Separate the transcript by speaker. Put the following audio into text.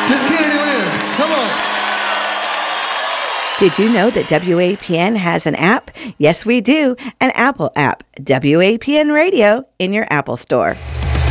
Speaker 1: Miss Kennedy Lynn, come on.
Speaker 2: Did you know that WAPN has an app? Yes, we do. An Apple app, WAPN Radio, in your Apple Store.